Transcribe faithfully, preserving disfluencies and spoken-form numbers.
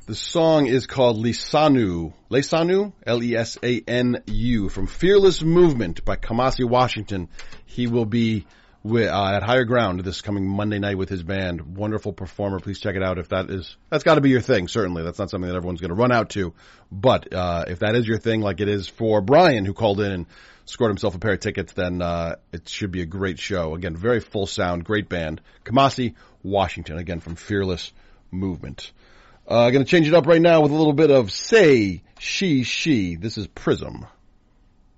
The song is called Lesanu. Lesanu? L E S A N U. From Fearless Movement by Kamasi Washington. He will be with, uh, at Higher Ground this coming Monday night with his band. Wonderful performer. Please check it out if that is, that's got to be your thing, certainly. That's not something that everyone's going to run out to. But uh, if that is your thing, like it is for Brian, who called in and scored himself a pair of tickets, then uh, it should be a great show. Again, very full sound, great band. Kamasi Washington, again, from Fearless Movement. Uh, going to change it up right now with a little bit of Say, She, She. This is Prism.